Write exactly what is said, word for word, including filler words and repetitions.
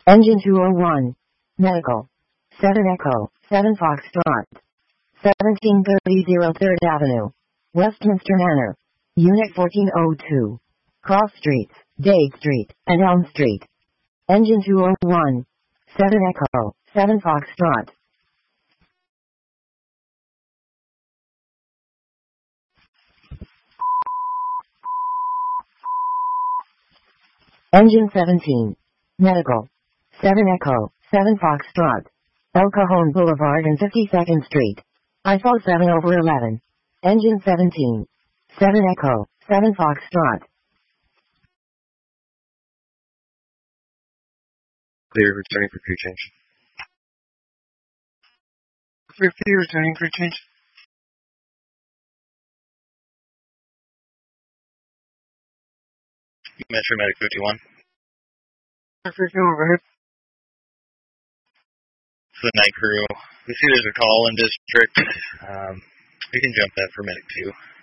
Engine two oh one. Medical. seven Echo, seven Foxtrot. seventeen thirty third Avenue. Westminster Manor. Unit fourteen oh two. Cross Streets, Dade Street, and Elm Street. Engine two oh one. seven Echo, seven Foxtrot. Engine seventeen. Medical. seven Echo, seven Foxtrot. El Cajon Boulevard and fifty-second Street. I saw seven over eleven. Engine seventeen. seven Echo, seven Foxtrot. Clear, returning for crew change. Clear, clear, returning for change. Metro Medic fifty-one. Perfect, overhead. It's the night crew. We see there's a call in district. Um, we can jump that for Medic two.